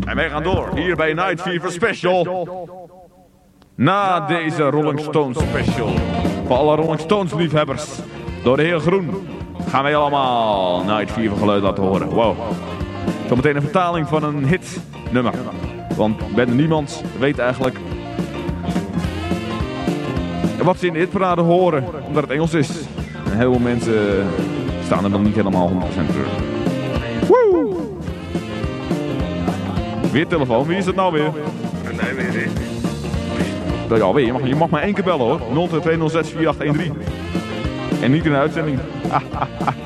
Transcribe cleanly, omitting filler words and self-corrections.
En wij gaan door, hier bij Night Fever Special. Na deze Rolling Stones Special, voor alle Rolling Stones liefhebbers, door de heer Groen, gaan wij allemaal Night Fever geluid laten horen. Wow. Zometeen een vertaling van een hit nummer. Want bijna niemand weet eigenlijk wat ze in de hitparade horen, omdat het Engels is. En heel veel mensen staan er dan niet helemaal 100% terug. Woe! Weer telefoon, wie is het nou weer? Nee, weer niet. Ja, weer. Je mag maar één keer bellen hoor. 02064813. En niet in de uitzending.